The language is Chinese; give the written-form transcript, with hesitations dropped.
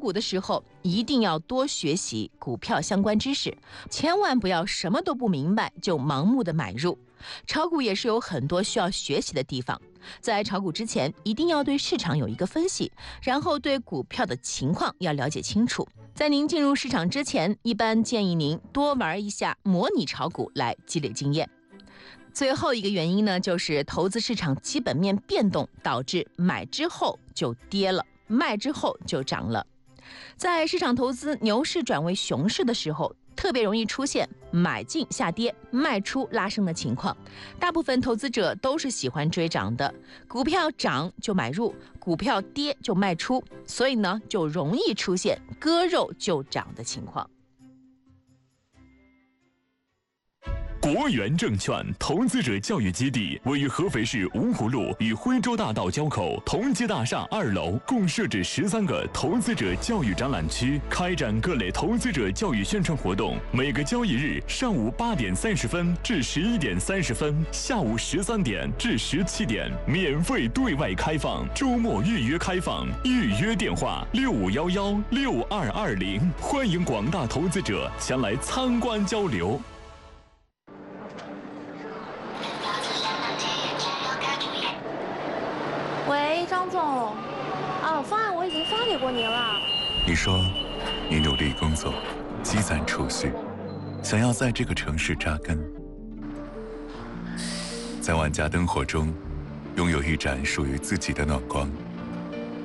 股的时候，一定要多学习股票相关知识，千万不要什么都不明白就盲目的买入。炒股也是有很多需要学习的地方，在炒股之前，一定要对市场有一个分析，然后对股票的情况要了解清楚。在您进入市场之前，一般建议您多玩一下模拟炒股来积累经验。最后一个原因呢，就是投资市场基本面变动导致买之后就跌了，卖之后就涨了。在市场投资牛市转为熊市的时候，特别容易出现买进下跌，卖出拉升的情况。大部分投资者都是喜欢追涨的，股票涨就买入，股票跌就卖出，所以呢，就容易出现割肉就涨的情况。 国元证券投资者教育基地位于合肥市芜湖路与徽州大道交口同济大厦2楼，共设置13个投资者教育展览区，开展各类投资者教育宣传活动。每个交易日上午8点30分至11点30分，下午13点至17点，免费对外开放，周末预约开放，预约电话65116220，欢迎广大投资者前来参观交流。 喂，张总，方案我已经发给过您了。 你说，你努力工作，积攒储蓄，想要在这个城市扎根，在万家灯火中，拥有一盏属于自己的暖光。